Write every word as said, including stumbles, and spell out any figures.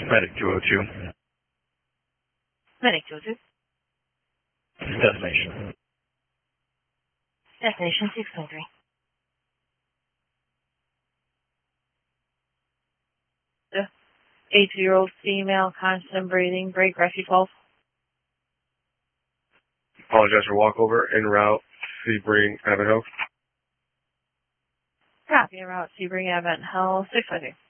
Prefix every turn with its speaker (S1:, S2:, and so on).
S1: Medic two oh two.
S2: Medic two oh two.
S1: Destination.
S2: Destination six twenty-three. The eighty-year-old female, constant breathing, break, rescue calls.
S3: Apologize for walkover. En route. Sebring, Abbott Hill.
S2: Copy, en route, Sebring, Advent Health, six twenty-three.